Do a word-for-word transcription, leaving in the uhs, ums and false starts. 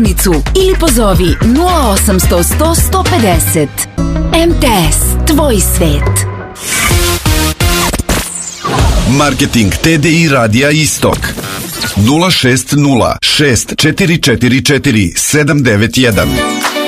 ili pozovi nula osamsto sto sto pedeset. M T S, tvoj svet. Marketing T D I Radija Istok nula šest nula šest četiri četiri četiri sedam devet jedan.